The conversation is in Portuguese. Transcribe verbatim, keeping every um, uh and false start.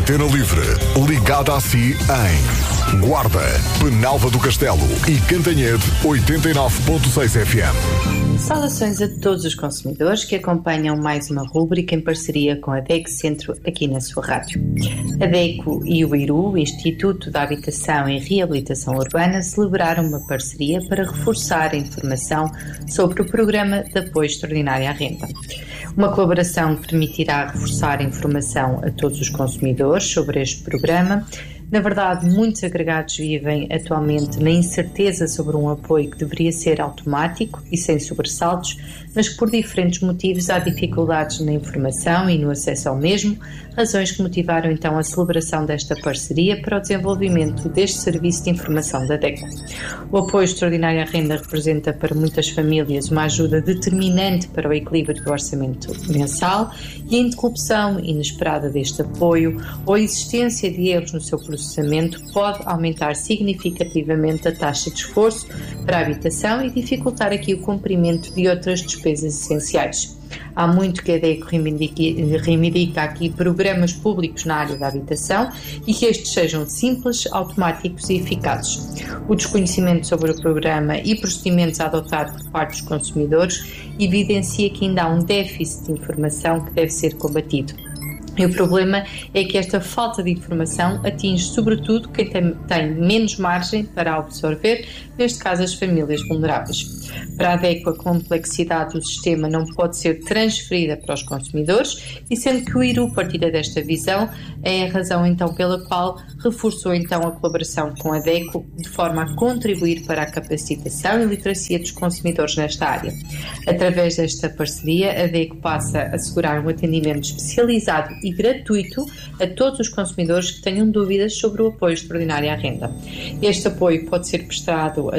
Antena Livre, ligada a si em Guarda, Penalva do Castelo e Cantanhede oitenta e nove ponto seis F M. Saudações a todos os consumidores que acompanham mais uma rúbrica em parceria com a D E C Centro aqui na sua rádio. A D E C e o IRU, o Instituto da Habitação e Reabilitação Urbana, celebraram uma parceria para reforçar a informação sobre o Programa de Apoio Extraordinário à Renda. Uma colaboração que permitirá reforçar a informação a todos os consumidores sobre este programa. Na verdade, muitos agregados vivem atualmente na incerteza sobre um apoio que deveria ser automático e sem sobressaltos, mas que por diferentes motivos há dificuldades na informação e no acesso ao mesmo, razões que motivaram então a celebração desta parceria para o desenvolvimento deste serviço de informação da D E C. O apoio extraordinário à renda representa para muitas famílias uma ajuda determinante para o equilíbrio do orçamento mensal e a interrupção inesperada deste apoio ou a existência de erros no seu processamento pode aumentar significativamente a taxa de esforço para a habitação e dificultar aqui o cumprimento de outras despesas essenciais. Há muito que a D E C reivindica, reivindica aqui programas públicos na área da habitação e que estes sejam simples, automáticos e eficazes. O desconhecimento sobre o programa e procedimentos a adotar por parte dos consumidores evidencia que ainda há um déficit de informação que deve ser combatido. E o problema é que esta falta de informação atinge sobretudo quem tem, tem menos margem para absorver, neste caso as famílias vulneráveis. Para a D E C, a complexidade do sistema não pode ser transferida para os consumidores e sendo que o IRU partilha desta visão, é a razão então pela qual reforçou então a colaboração com a D E C de forma a contribuir para a capacitação e literacia dos consumidores nesta área. Através desta parceria, a D E C passa a assegurar um atendimento especializado e gratuito a todos os consumidores que tenham dúvidas sobre o apoio extraordinário à renda. Este apoio pode ser prestado a